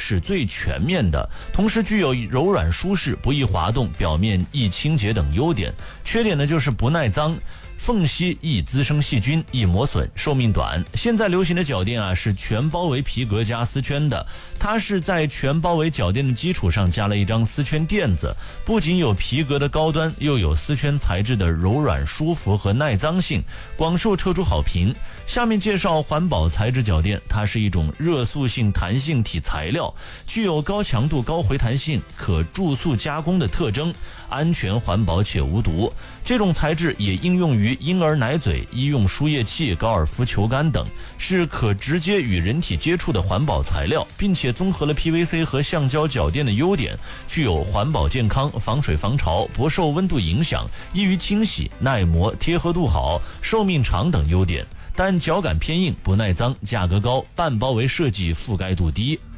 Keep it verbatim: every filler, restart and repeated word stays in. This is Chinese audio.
是最全面的，同时具有柔软舒适、不易滑动、表面易清洁等优点。缺点呢就是不耐脏，缝隙易滋生细菌，易磨损，寿命短。现在流行的脚垫啊是全包围皮革加丝圈的，它是在全包围脚垫的基础上加了一张丝圈垫子，不仅有皮革的高端，又有丝圈材质的柔软舒服和耐脏性，广受车主好评。下面介绍环保材质脚垫，它是一种热塑性弹性体材料，具有高强度、高回弹性、可注塑加工的特征，安全环保且无毒。这种材质也应用于婴儿奶嘴、医用输液器、高尔夫球杆等，是可直接与人体接触的环保材料，并且综合了 P V C 和橡胶脚垫的优点，具有环保健康、防水防潮、不受温度影响、易于清洗、耐磨、贴合度好、寿命长等优点，但脚感偏硬、不耐脏、价格高，半包围设计覆盖度低。